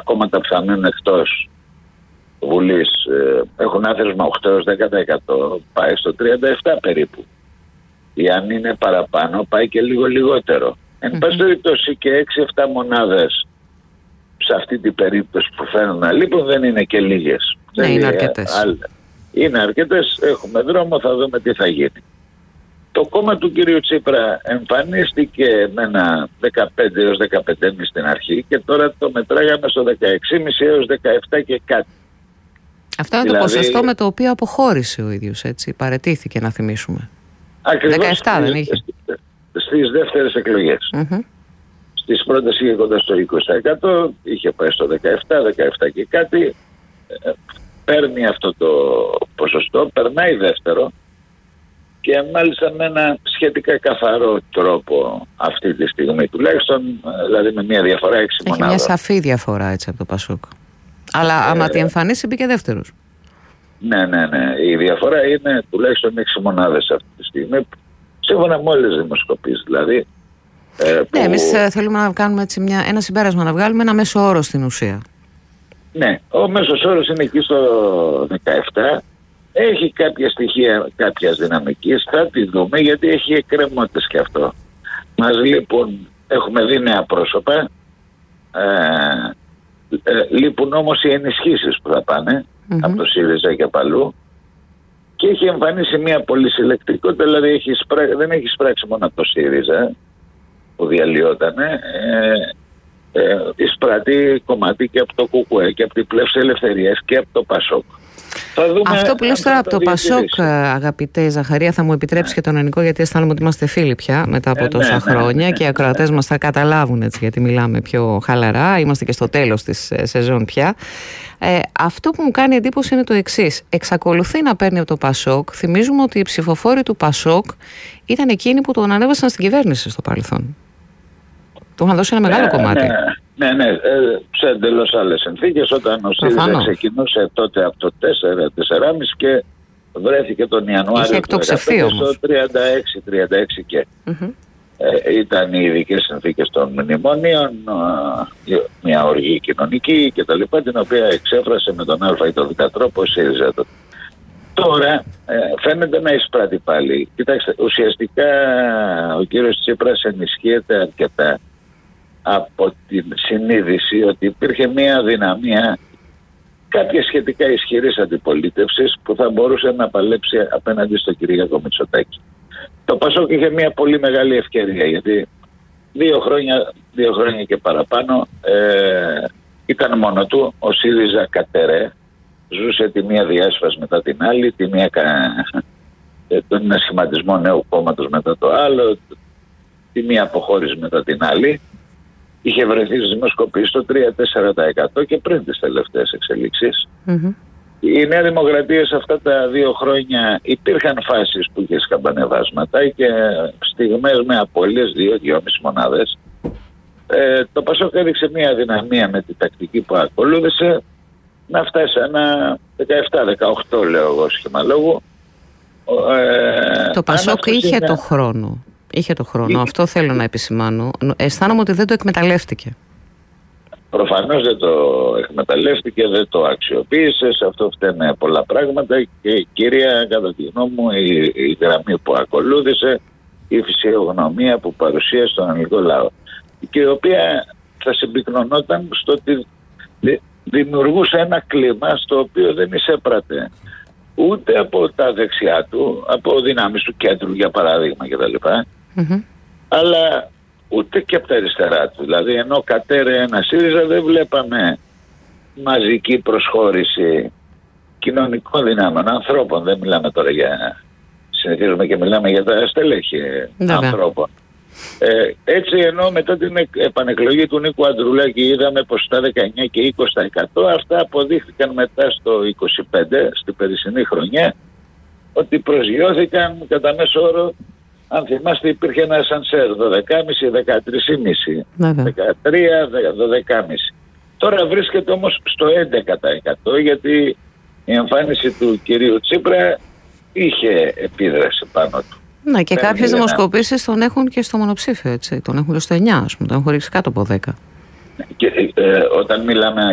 κόμματα που θα μείνουν εκτός Βουλής έχουν άθροισμα 8-10%, πάει στο 37% περίπου. Ή αν είναι παραπάνω πάει και λίγο λιγότερο. Εν πάση περιπτώσει και 6-7 μονάδες σε αυτή την περίπτωση που φαίνουν να λείπουν δεν είναι και λίγες. Ναι, είναι αρκετές. Είναι αρκετές, έχουμε δρόμο, θα δούμε τι θα γίνει. Το κόμμα του κυρίου Τσίπρα εμφανίστηκε με ένα 15 έως 15,5 στην αρχή και τώρα το μετράγαμε στο 16,5 έως 17 και κάτι. Αυτό είναι δηλαδή το ποσοστό με το οποίο αποχώρησε ο ίδιος, έτσι, παραιτήθηκε να θυμίσουμε. Ακριβώς 17 δεν είχε. Στις δεύτερες εκλογές. Στις πρώτες είχε κοντά στο 20%, είχε πάει στο 17 και κάτι. Παίρνει αυτό το ποσοστό, περνάει δεύτερο και μάλιστα με ένα σχετικά καθαρό τρόπο αυτή τη στιγμή τουλάχιστον, δηλαδή με μια διαφορά 6 μονάδων. Έχει μια σαφή διαφορά έτσι από το Πασόκ. Αλλά άμα τη εμφανίσει μπήκε δεύτερος. Ναι. Η διαφορά είναι τουλάχιστον 6 μονάδες αυτή τη στιγμή, σύμφωνα με όλες τις δημοσκοπήσεις δηλαδή. Ναι, εμείς θέλουμε να κάνουμε έτσι ένα συμπέρασμα, να βγάλουμε ένα μέσο όρο στην ουσία. Ναι, ο μέσος όρος είναι εκεί στο 17. Έχει κάποια στοιχεία κάποιας δυναμικής, θα τη δούμε γιατί έχει εκκρεμότητες και αυτό. Μας λείπουν, έχουμε δει νέα πρόσωπα, λείπουν όμως οι ενισχύσεις που θα πάνε από το ΣΥΡΙΖΑ και από αλλού και έχει εμφανίσει μια πολυσυλλεκτικότητα, δηλαδή δεν έχει σπράξει μόνο από το ΣΥΡΙΖΑ που διαλυότανε, εισπρατεί κομμάτι και από το ΚΚΕ και από την Πλεύση Ελευθερίας και από το ΠΑΣΟΚ. Αυτό που λες τώρα από το ΠΑΣΟΚ, αγαπητέ Ζαχαρία, θα μου επιτρέψει και τον Ενικό, γιατί αισθάνομαι ότι είμαστε φίλοι πια μετά από τόσα χρόνια και οι ακροατές μας θα καταλάβουν έτσι, γιατί μιλάμε πιο χαλαρά. Είμαστε και στο τέλος της σεζόν πια. Αυτό που μου κάνει εντύπωση είναι το εξής. Εξακολουθεί να παίρνει από το ΠΑΣΟΚ. Θυμίζουμε ότι οι ψηφοφόροι του ΠΑΣΟΚ ήταν εκείνοι που τον ανέβασαν στην κυβέρνηση στο παρελθόν. Του είχαν δώσει ένα μεγάλο κομμάτι. Ναι, σε εντελώς άλλες συνθήκες, όταν ο ΣΥΡΙΖΑ ξεκινούσε τότε από το 4,5 και βρέθηκε τον Ιανουάριο του 2015 στο 36 και ήταν οι ειδικές συνθήκες των μνημονίων, μια οργή κοινωνική κτλ, την οποία εξέφρασε με τον Α ή τον Β τρόπο ο ΣΥΡΙΖΑ. Τώρα φαίνεται να εισπράττει πάλι. Κοιτάξτε, ουσιαστικά ο κύριος Τσίπρας ενισχύεται αρκετά από την συνείδηση ότι υπήρχε μια αδυναμία κάποια σχετικά ισχυρής αντιπολίτευσης που θα μπορούσε να παλέψει απέναντι στον Κυριάκο Μητσοτάκη. Το ΠΑΣΟΚ είχε μια πολύ μεγάλη ευκαιρία, γιατί 2 χρόνια και παραπάνω ήταν μόνο του, ο ΣΥΡΙΖΑ κατερέ, ζούσε τη μία διάσπαση μετά την άλλη, τον ένα σχηματισμό νέου κόμματος μετά το άλλο, τη μία αποχώρηση μετά την άλλη. Είχε βρεθεί στις δημοσκοπήσεις στο 3-4% και πριν τις τελευταίες εξελίξεις. Η Νέα Δημοκρατία σε αυτά τα 2 χρόνια υπήρχαν φάσεις που είχε σκαμπανεβάσματα και στιγμές με απώλειες 2-2,5 μονάδες. Το ΠΑΣΟΚ έδειξε μια αδυναμία με την τακτική που ακολούθησε να φτάσει ένα 17-18, λέω εγώ σχημαλόγου. Το ΠΑΣΟΚ είχε το χρόνο. Είχε το χρόνο, αυτό θέλω να επισημάνω. Αισθάνομαι ότι δεν το εκμεταλλεύτηκε. Προφανώς δεν το εκμεταλλεύτηκε, δεν το αξιοποίησε. Σε αυτό φταίνε πολλά πράγματα και κυρία, κατά τη γνώμη μου, η γραμμή που ακολούθησε, η φυσιογνωμία που παρουσίασε στον ελληνικό λαό, και η οποία θα συμπυκνωνόταν στο ότι δημιουργούσε ένα κλίμα στο οποίο δεν εισέπρατε ούτε από τα δεξιά του, από δυνάμεις του κέντρου για παράδειγμα κτλ. Αλλά ούτε και από τα αριστερά του. Δηλαδή ενώ κατέρε ένα ΣΥΡΙΖΑ δεν βλέπαμε μαζική προσχώρηση κοινωνικών δυνάμεων, ανθρώπων. Δεν μιλάμε τώρα συνηθίζουμε και μιλάμε για τα στελέχη ανθρώπων. Έτσι ενώ μετά την επανεκλογή του Νίκου Αντρουλάκη είδαμε πως στα 19 και 20% αυτά αποδείχθηκαν μετά στο 25 στην περσινή χρονιά ότι προσγειώθηκαν κατά μέσο όρο. Αν θυμάστε υπήρχε ένα ασανσέρ 12,5, 13,5, 13, 12,5. Τώρα βρίσκεται όμως στο 11% γιατί η εμφάνιση του κυρίου Τσίπρα είχε επίδραση πάνω του. Ναι, και κάποιες δημοσκοπήσεις τον έχουν και στο μονοψήφιο, έτσι. Τον έχουν και στο 9, ας πούμε, τον έχουν ρίξει κάτω από 10. Και όταν μιλάμε